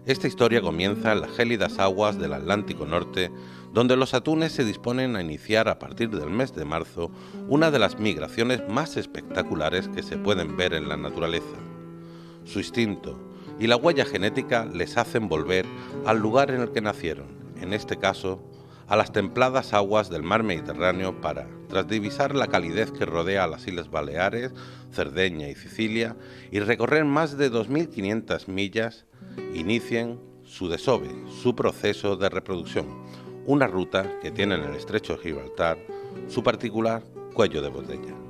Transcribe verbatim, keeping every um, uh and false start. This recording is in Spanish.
Esta historia comienza en las gélidas aguas del Atlántico Norte, donde los atunes se disponen a iniciar a partir del mes de marzo una de las migraciones más espectaculares que se pueden ver en la naturaleza. Su instinto y la huella genética les hacen volver al lugar en el que nacieron, en este caso, a las templadas aguas del mar Mediterráneo para, tras divisar la calidez que rodea a las Islas Baleares, Cerdeña y Sicilia, y recorrer más de dos mil quinientas millas, inicien su desove, su proceso de reproducción, una ruta que tiene en el estrecho de Gibraltar su particular cuello de botella.